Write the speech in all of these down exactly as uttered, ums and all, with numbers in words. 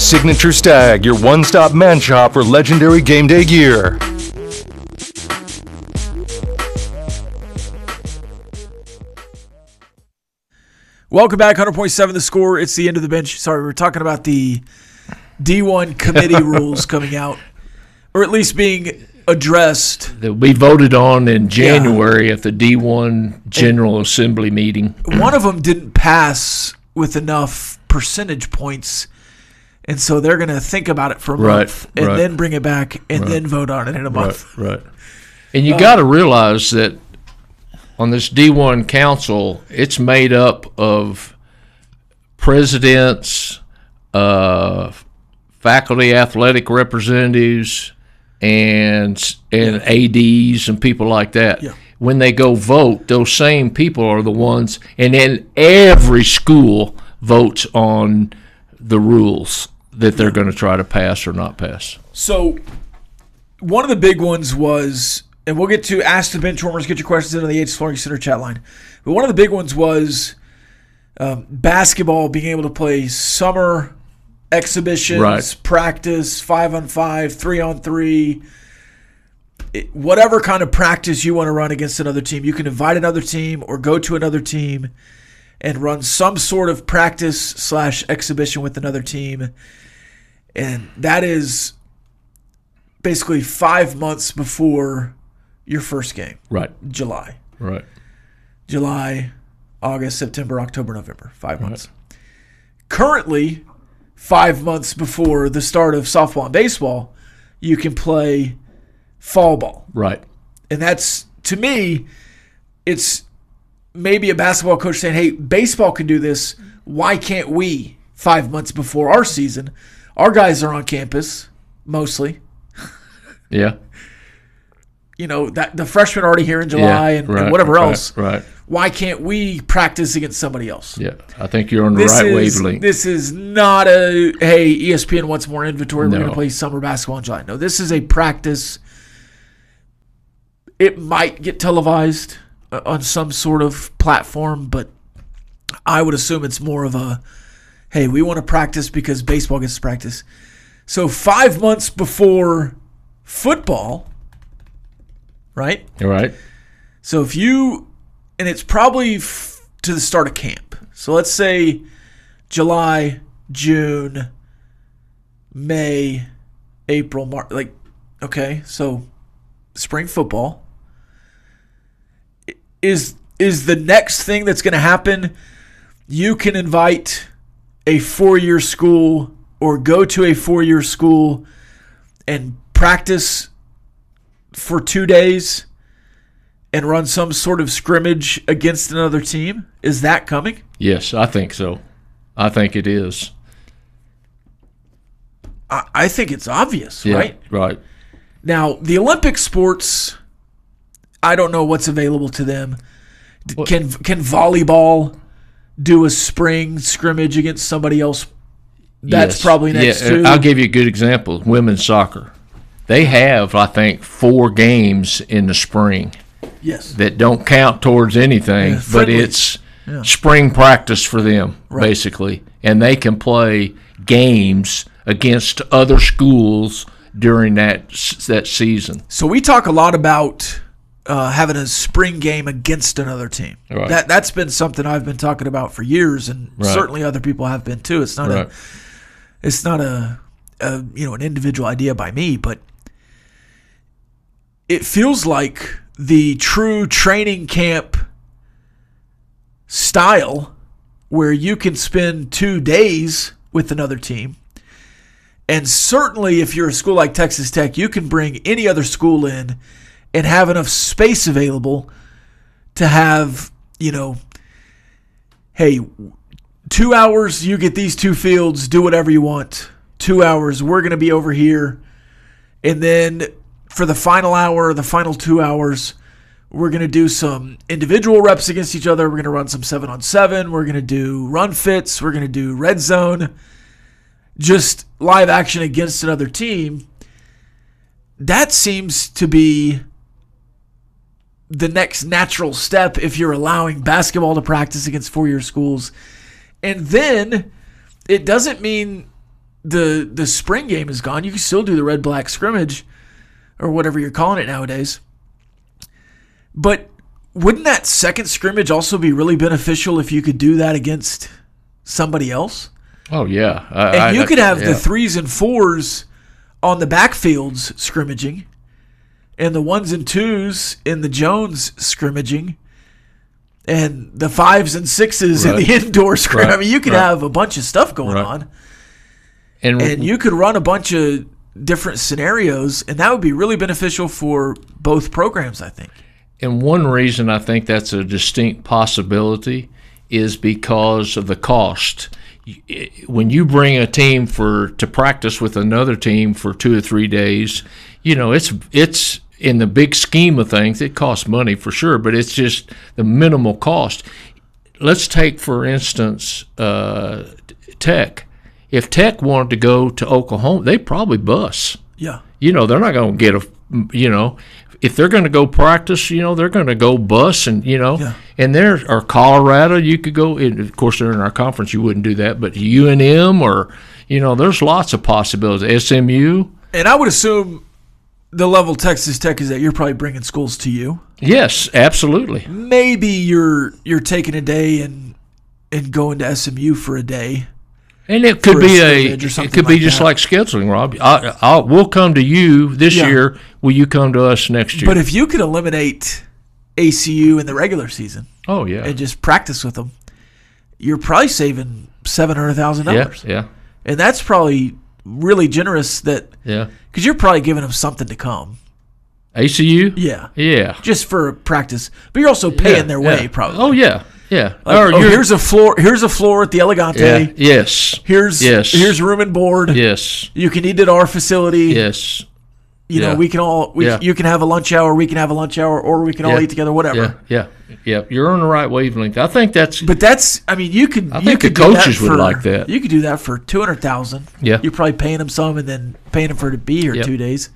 Signature Stag, your one-stop man shop for legendary game day gear. Welcome back, one hundred point seven The Score. It's the end of the bench. Sorry, we were talking about the D one committee rules coming out, or at least being addressed. They'll be voted on in January yeah. at the D one General and Assembly meeting. One of them didn't pass with enough percentage points, and so they're going to think about it for a right, month and right. then bring it back and right. then vote on it in a month. Right, right. And you uh, got to realize that on this D one council, it's made up of presidents, uh, faculty athletic representatives, and and A Ds and people like that. Yeah. When they go vote, those same people are the ones, and then every school votes on the rules that they're going to try to pass or not pass. So one of the big ones was, and we'll get to Ask the Benchwarmers, get your questions into the Yates Flooring Center chat line. But one of the big ones was um, basketball being able to play summer exhibitions, right. practice, five on five, three on three, it, whatever kind of practice you want to run against another team. You can invite another team or go to another team and run some sort of practice slash exhibition with another team. And that is basically five months before your first game. Right. July. Right. July, August, September, October, November. Five right. months. Currently, five months before the start of softball and baseball, you can play fall ball. Right. And that's, to me, it's maybe a basketball coach saying, hey, baseball can do this. Why can't we five months before our season? Our guys are on campus, mostly. Yeah. You know, that the freshmen are already here in July yeah, and, right, and whatever right, else. Right. Why can't we practice against somebody else? Yeah, I think you're on the this right is, wavelength. This is not a, hey, E S P N wants more inventory. No. We're going to play summer basketball in July. No, this is a practice. It might get televised on some sort of platform, but I would assume it's more of a, hey, we want to practice because baseball gets to practice. So five months before football, right? Right. So if you, and it's probably f- to the start of camp. So let's say July, June, May, April, March. Like, okay, so spring football. Is is the next thing that's going to happen, you can invite a four-year school or go to a four-year school and practice for two days and run some sort of scrimmage against another team? Is that coming? Yes, I think so. I think it is. I, I think it's obvious, yeah, right? Right. Now, the Olympic sports, I don't know what's available to them. Well, can can volleyball do a spring scrimmage against somebody else? That's yes. probably next yeah, too. I'll give you a good example. Women's soccer. They have, I think, four games in the spring. Yes. That don't count towards anything, yeah, but it's yeah. spring practice for them, right. basically. And they can play games against other schools during that that season. So we talk a lot about uh, having a spring game against another team. Right. That that's been something I've been talking about for years, and right. certainly other people have been too. It's not right. a it's not a, a you know an individual idea by me, but it feels like the true training camp style where you can spend two days with another team. And certainly if you're a school like Texas Tech, you can bring any other school in and have enough space available to have, you know, hey, two hours, you get these two fields, do whatever you want. Two hours, we're going to be over here. And then for the final hour, the final two hours, we're going to do some individual reps against each other. We're going to run some seven on seven. We're going to do run fits. We're going to do red zone. Just live action against another team. That seems to be the next natural step if you're allowing basketball to practice against four-year schools. And then it doesn't mean the the spring game is gone. You can still do the red black scrimmage or whatever you're calling it nowadays. But wouldn't that second scrimmage also be really beneficial if you could do that against somebody else? Oh yeah, I, and I, you I, could have yeah. the threes and fours on the backfields scrimmaging, and the ones and twos in the Jones scrimmaging, and the fives and sixes Right. in the indoor scrimmage. Right. I mean, you could Right. have a bunch of stuff going Right. on, and, and you could run a bunch of different scenarios, and that would be really beneficial for both programs, I think. And one reason I think that's a distinct possibility is because of the cost. When you bring a team for to practice with another team for two or three days, you know, it's it's in the big scheme of things, it costs money for sure, but it's just the minimal cost. Let's take, for instance, uh, Tech. If Tech wanted to go to Oklahoma, they probably bus. Yeah. You know, they're not going to get a, you know, if they're going to go practice, you know, they're going to go bus and, you know, Yeah. and there, or Colorado, you could go, and of course, they're in our conference, you wouldn't do that, but U N M or, you know, there's lots of possibilities. S M U. And I would assume the level Texas Tech is at, you're probably bringing schools to you. Yes, absolutely. Maybe you're you're taking a day and and going to S M U for a day. And it could For a be a, scrimmage or it something could be like just that. like scheduling, Rob. I, I'll, we'll come to you this Yeah. year. Will you come to us next year? But if you could eliminate A C U in the regular season oh, yeah. and just practice with them, you're probably saving seven hundred thousand Yeah, dollars. yeah, And that's probably really generous that yeah. because you're probably giving them something to come. A C U? Yeah. Yeah. Just for practice. But you're also paying Yeah, their yeah. way, probably. Oh, yeah, yeah. Like, Or oh, you're- here's a floor. Here's a floor at the Elegante. yeah, yes, Here's Yes. here's room and board. yes, You can eat at our facility. yes. You know, Yeah. we can all. We, Yeah. You can have a lunch hour. We can have a lunch hour, or we can all Yeah. eat together. Whatever. Yeah, yeah, yeah. You're on the right wavelength. I think that's But that's. I mean, you could. I you think could the do that coaches would for- like that. You could do that for two hundred thousand. Yeah. You're probably paying them some, and then paying them for to be here Yep. two days.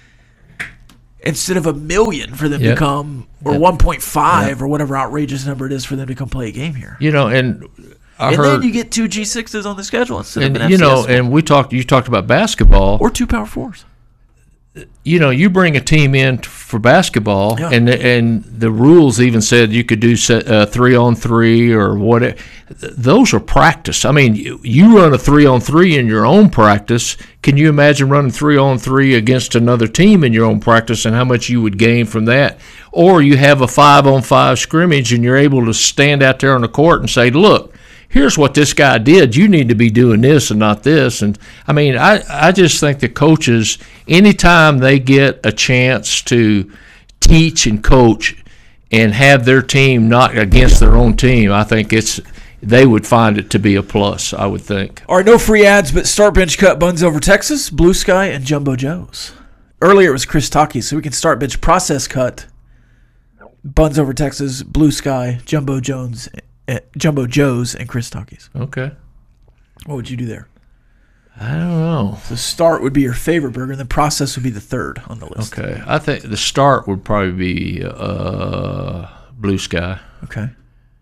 Instead of a million for them Yep. to come, or Yep. one point five, or whatever outrageous number it is for them to come play a game here. you know, and I And heard, then you get two G sixes on the schedule instead and of an you know, F C S and we talked. You talked about basketball. or two power fours. you know, you bring a team in t- for basketball, Yeah. and and the rules even said you could do se- uh, three on three or whatever. Those are practice. I mean, you, you run a three on three in your own practice. Can you imagine running three on three against another team in your own practice and how much you would gain from that? Or you have a five on five scrimmage and you're able to stand out there on the court and say, look, here's what this guy did. You need to be doing this and not this. And I mean, I, I just think the coaches, anytime they get a chance to teach and coach and have their team not against their own team, I think it's they would find it to be a plus, I would think. All right, no free ads, but start bench cut buns over Texas, Blue Sky, and Jumbo Joe's. Earlier it was Chris Taki, so we can start bench process cut buns over Texas, Blue Sky, Jumbo Jones, uh, Jumbo Joe's, and Chris Taki's. Okay. What would you do there? I don't know. The start would be your favorite burger, and the process would be the third on the list. Okay. I think the start would probably be uh, Blue Sky. Okay.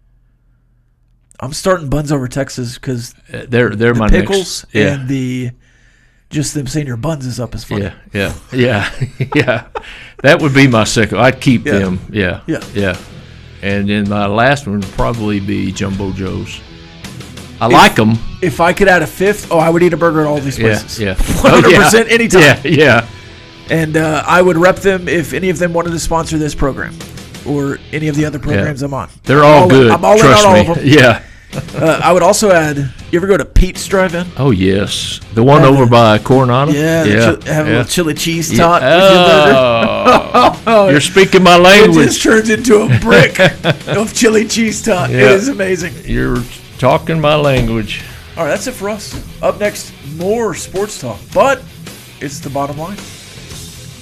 I'm starting buns over Texas because Uh, They're they're the my pickles next. Yeah. and the just them saying your buns is up is funny. Yeah, yeah, yeah, yeah. That would be my second. I'd keep Yeah. them. Yeah, Yeah. yeah. And then my last one would probably be Jumbo Joe's. I like them. If I could add a fifth, oh, I would eat a burger at all these Yeah, places. yeah. one hundred percent Oh, yeah. anytime. Yeah, yeah. And uh, I would rep them if any of them wanted to sponsor this program or any of the other programs I'm on. They're I'm all, in- good. I'm all Trust in on me. all of them. Yeah. Uh, I would also add, you ever go to Pete's Drive-In? Oh yes, the one Have over a- by Coronado. Yeah, the yeah. chili- have a yeah. little chili cheese Yeah. tot with your burger. Oh, you're speaking my It language. just turns into a brick of chili cheese tot. It Yeah. is amazing. You're talking my language. All right, that's it for us. Up next, more sports talk, but it's the bottom line.